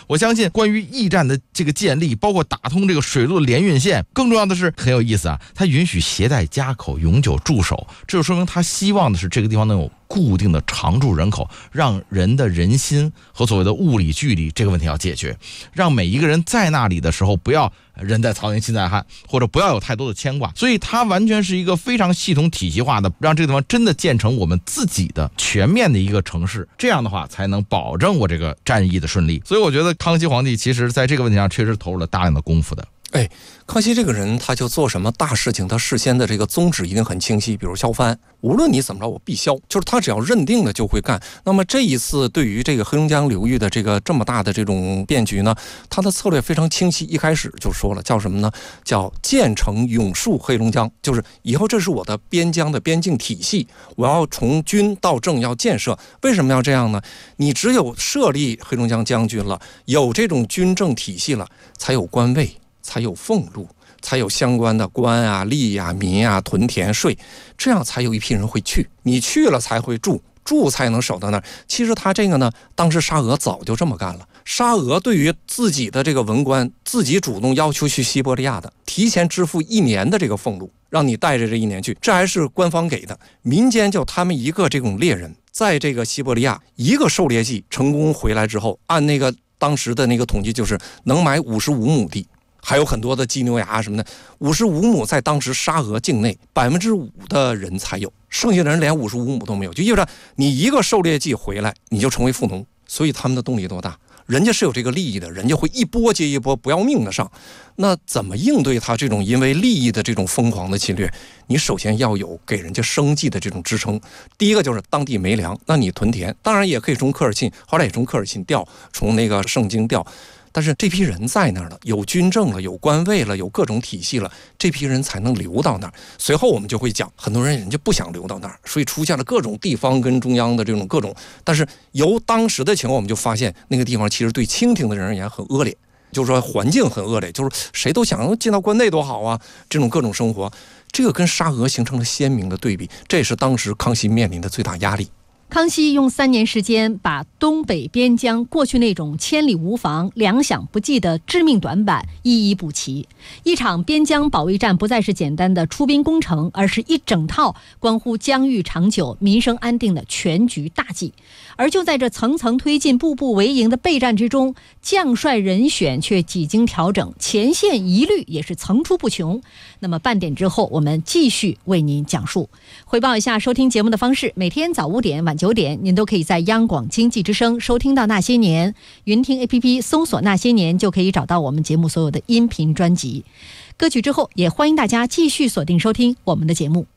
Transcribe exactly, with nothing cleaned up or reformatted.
我相信关于驿站的这个建立，包括打通这个水陆联运线，更重要的是很有意思啊，它允许携带家口永久驻守，这就说明他希望的是这个地方能有固定的常住人口，让人的人心和所谓的物理距离这个问题要解决，让每一个人在那里的时候不要人在曹营心在汉，或者不要有太多的牵挂。所以它完全是一个非常系统体系化的，让这个地方真的建成我们自己的全面的一个城市，这样的话才能保证我这个战役的顺利。所以我觉得康熙皇帝其实在这个问题上确实投入了大量的功夫的。 哎，康熙这个人他就做什么大事情，他事先的这个宗旨一定很清晰，比如削藩，无论你怎么着我必削，就是他只要认定了就会干。那么这一次对于这个黑龙江流域的这个这么大的这种变局呢，他的策略非常清晰，一开始就说了叫什么呢？叫建成永戍黑龙江，就是以后这是我的边疆的边境体系，我要从军到政要建设。为什么要这样呢？你只有设立黑龙江将军了，有这种军政体系了，才有官位，才有俸禄，才有相关的官啊、吏啊、民啊、屯田税，这样才有一批人会去。你去了才会住，住才能守到那儿。其实他这个呢，当时沙俄早就这么干了。沙俄对于自己的这个文官，自己主动要求去西伯利亚的，提前支付一年的这个俸禄，让你带着这一年去，这还是官方给的。民间就他们一个这种猎人，在这个西伯利亚一个狩猎季成功回来之后，按那个当时的那个统计，就是能买五十五亩地。还有很多的鸡牛羊什么的，五十五亩在当时沙俄境内百分之五的人才有，剩下的人连五十五亩都没有，就意味着你一个狩猎季回来，你就成为富农。所以他们的动力多大？人家是有这个利益的，人家会一波接一波，不要命的上。那怎么应对他这种因为利益的这种疯狂的侵略？你首先要有给人家生计的这种支撑。第一个就是当地没粮，那你屯田，当然也可以从科尔沁，后来也从科尔沁调，从那个盛京调。但是这批人在那儿了，有军政了，有官位了，有各种体系了，这批人才能留到那儿。随后我们就会讲，很多人人家不想留到那儿，所以出现了各种地方跟中央的这种各种。但是由当时的情况，我们就发现那个地方其实对清廷的人而言很恶劣，就是说环境很恶劣，就是谁都想进到关内多好啊，这种各种生活，这个跟沙俄形成了鲜明的对比，这也是当时康熙面临的最大压力。 康熙用三年时间把东北边疆过去那种千里无防、粮饷不济的致命短板一一补齐。一场边疆保卫战不再是简单的出兵攻城，而是一整套关乎疆域长久、民生安定的全局大计。而就在这层层推进、步步为营的备战之中，将帅人选却几经调整，前线疑虑也是层出不穷。那么半点之后，我们继续为您讲述。汇报一下收听节目的方式：每天早五点、晚九点，您都可以在央广经济之声收听到《那些年》，云听 A P P 搜索《那些年》就可以找到我们节目所有的音频专辑。歌曲之后，也欢迎大家继续锁定收听我们的节目。